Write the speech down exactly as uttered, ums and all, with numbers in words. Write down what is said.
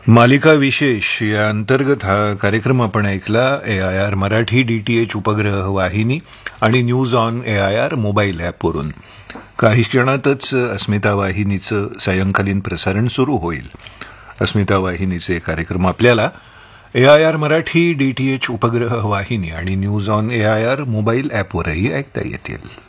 मालिका विशेष या अंतर्गत हा कार्यक्रम आपण ऐकला ए आय आर मराठी डीटीएच उपग्रह वाहिनी आणि news on A I R mobile ॲपवरून. काही क्षणातच अस्मिता वाहिनीचं सायंकालीन प्रसारण सुरू होईल. अस्मिता वाहिनीचे कार्यक्रम आपल्याला ए आय आर मराठी डीटीएच उपग्रह वाहिनी आणि news on A I R mobile ॲपवरही ऐकता येतील.